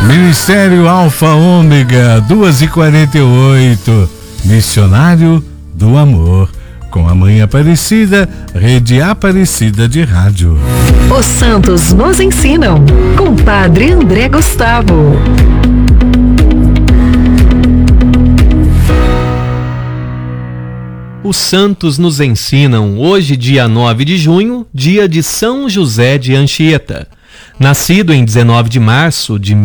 Ministério Alfa Ômega, 2h48, Missionário do Amor, com a Mãe Aparecida, Rede Aparecida de Rádio. Os Santos nos ensinam, com Padre André Gustavo. Os Santos nos ensinam, hoje, dia 9 de junho, dia de São José de Anchieta. Nascido em 19 de março de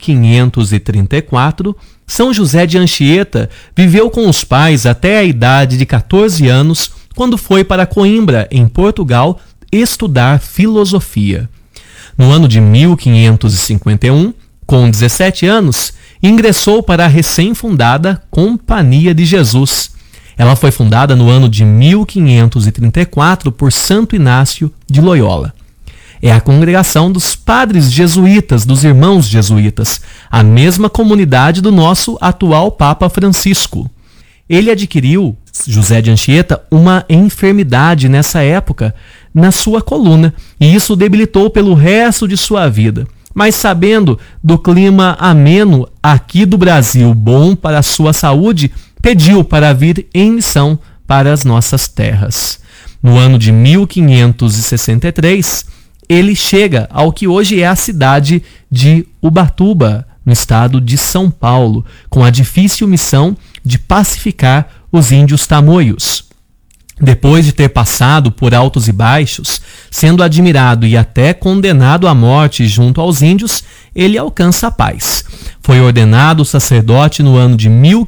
1534, São José de Anchieta viveu com os pais até a idade de 14 anos, quando foi para Coimbra, em Portugal, estudar filosofia. No ano de 1551, com 17 anos, ingressou para a recém-fundada Companhia de Jesus. Ela foi fundada no ano de 1534 por Santo Inácio de Loyola. É a congregação dos padres jesuítas, dos irmãos jesuítas, a mesma comunidade do nosso atual Papa Francisco. Ele adquiriu, José de Anchieta, uma enfermidade nessa época na sua coluna, e isso o debilitou pelo resto de sua vida. Mas sabendo do clima ameno aqui do Brasil, bom para a sua saúde, pediu para vir em missão para as nossas terras. No ano de 1563, ele chega ao que hoje é a cidade de Ubatuba, no estado de São Paulo, com a difícil missão de pacificar os índios tamoios. Depois de ter passado por altos e baixos, sendo admirado e até condenado à morte junto aos índios, ele alcança a paz. Foi ordenado sacerdote no ano de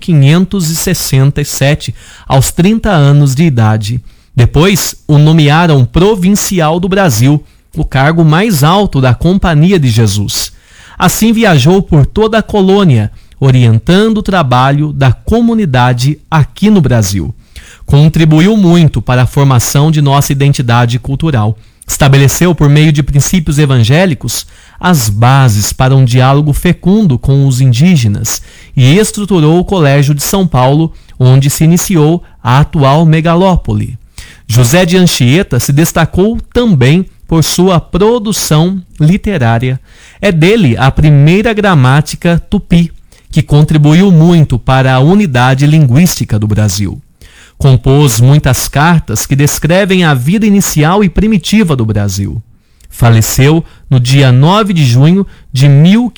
1567, aos 30 anos de idade. Depois, o nomearam provincial do Brasil, o cargo mais alto da Companhia de Jesus. Assim viajou por toda a colônia, orientando o trabalho da comunidade aqui no Brasil. Contribuiu muito para a formação de nossa identidade cultural. Estabeleceu, por meio de princípios evangélicos, as bases para um diálogo fecundo com os indígenas e estruturou o Colégio de São Paulo, onde se iniciou a atual megalópole. José de Anchieta se destacou também por sua produção literária. É dele a primeira gramática tupi, que contribuiu muito para a unidade linguística do Brasil. Compôs muitas cartas que descrevem a vida inicial e primitiva do Brasil. Faleceu no dia 9 de junho de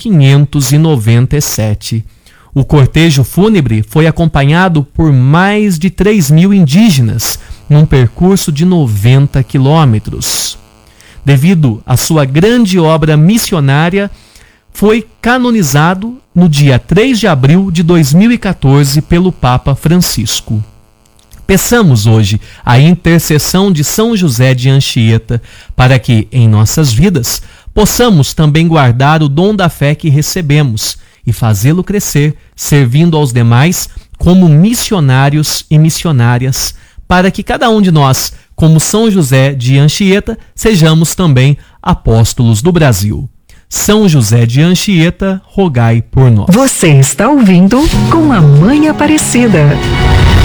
1597. O cortejo fúnebre foi acompanhado por mais de 3.000 indígenas, num percurso de 90 quilômetros. Devido à sua grande obra missionária, foi canonizado no dia 3 de abril de 2014 pelo Papa Francisco. Peçamos hoje a intercessão de São José de Anchieta para que, em nossas vidas, possamos também guardar o dom da fé que recebemos e fazê-lo crescer, servindo aos demais como missionários e missionárias, para que cada um de nós, como São José de Anchieta, sejamos também apóstolos do Brasil. São José de Anchieta, rogai por nós. Você está ouvindo Com a Mãe Aparecida.